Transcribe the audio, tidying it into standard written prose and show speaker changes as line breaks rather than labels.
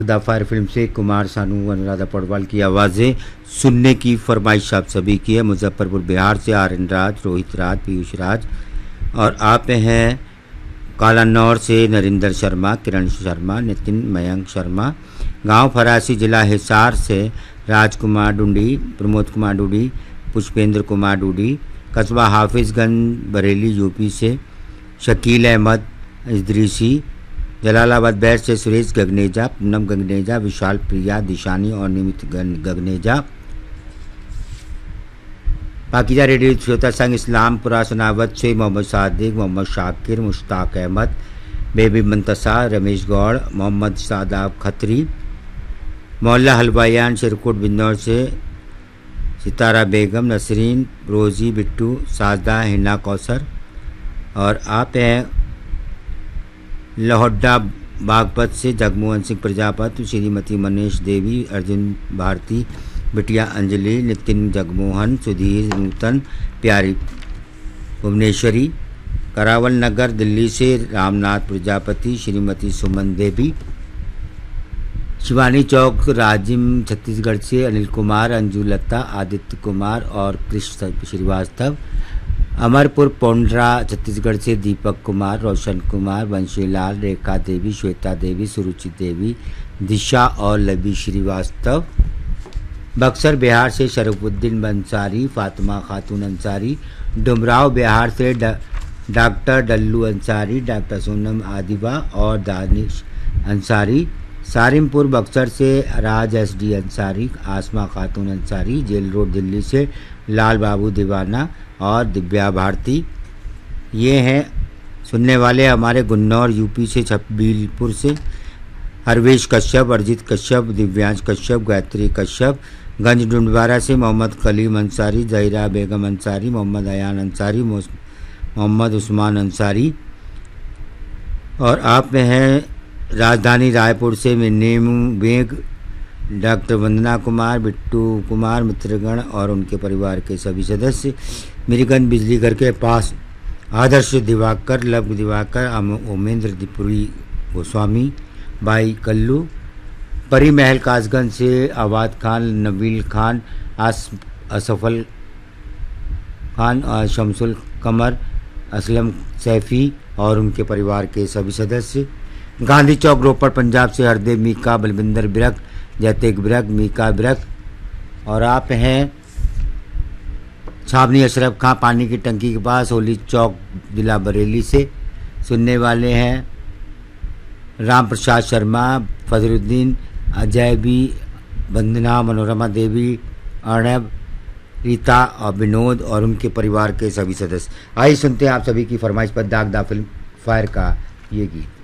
The fire film से कुमार सानू, अनुराधा पौडवाल की आवाज़ें सुनने की फरमाइश आप सभी की है। मुजफ्फरपुर बिहार से आर्यन राज, रोहित राज, पीयूष राज। और आप हैं कालानौर से नरेंद्र शर्मा, किरण शर्मा, नितिन मयंक शर्मा। गांव फरासी, जिला हिसार से राजकुमार डूडी, प्रमोद कुमार डूडी, पुष्पेंद्र कुमार डूडी। कस्बा हाफिजगंज, बरेली, यूपी से शकील अहमद इदरीसी। जलालाबाद बैर से सुरेश गगनेजा, पूनम गगनेजा, विशाल प्रिया, दिशानी और निमित गगनेजा। पाकिजा रेडियो श्रोता संघ इस्लामपुरा सोनावत से मोहम्मद सादिक, मोहम्मद शाकिर, मुश्ताक अहमद, बेबी मुंतसा, रमेश गौड़, मोहम्मद सादाब खत्री। मोहल्ला हलवायान, शिरकोट बिन्नौर से सितारा बेगम, नसरीन, रोज़ी, बिट्टू, साजदा, हिना कौसर। और आप हैं लहोड्डा बागपत से जगमोहन सिंह प्रजापति, श्रीमती मनीष देवी, अर्जुन भारती, बिटिया अंजलि, नितिन जगमोहन, सुधीर, नूतन, प्यारी भुवनेश्वरी। करावल नगर, दिल्ली से रामनाथ प्रजापति, श्रीमती सुमन देवी। शिवानी चौक, राजिम, छत्तीसगढ़ से अनिल कुमार, अंजू लता, आदित्य कुमार और कृष्ण श्रीवास्तव। अमरपुर पोंड्रा, छत्तीसगढ़ से दीपक कुमार, रोशन कुमार, वंशीलाल, रेखा देवी, श्वेता देवी, सुरुचि देवी, दिशा और लबी श्रीवास्तव। बक्सर बिहार से शरफुद्दीन अंसारी, फातिमा खातून अंसारी। डुमराव बिहार से डॉक्टर डल्लू अंसारी, डॉक्टर सोनम आदिवा और दानिश अंसारी। सारिमपुर बक्सर से राज SD अंसारी, आसमा खातून अंसारी। जेल रोड, दिल्ली से लाल बाबू दीवाना और दिव्या भारती। ये हैं सुनने वाले हमारे गुन्नौर यूपी से, छब्बीलपुर से हरवेश कश्यप, अर्जित कश्यप, दिव्यांश कश्यप, गायत्री कश्यप। गंज डुंडवारा से मोहम्मद कलीम अंसारी, जहीरा बेगम अंसारी, मोहम्मद अयान अंसारी, मोहम्मद उस्मान अंसारी। और आप में हैं राजधानी रायपुर से नेमू बेग, डॉक्टर वंदना कुमार, बिट्टू कुमार, मित्रगण और उनके परिवार के सभी सदस्य। मीरगंज बिजली घर के पास आदर्श दिवाकर, लव दिवाकर, ओमेंद्र दिपुरी गोस्वामी, बाई कल्लू। परी महल कासगंज से आवाद खान, नवील खान, असफल खान और शमसुल कमर, असलम सैफी और उनके परिवार के सभी सदस्य। गांधी चौक, रोपड़, पंजाब से हरदेव मीका, बलविंदर बिरक, जैतेक बिरक, मीका बिरक। और आप हैं छावनी अशरफ खां, पानी की टंकी के पास, होली चौक, जिला बरेली से। सुनने वाले हैं राम प्रसाद शर्मा, फजरुद्दीन, अजय बी, वंदना, मनोरमा देवी, अर्णब, रीता और विनोद और उनके परिवार के सभी सदस्य। आइए सुनते हैं आप सभी की फरमाइश पर दाग दा फिल्म फायर का ये गीत।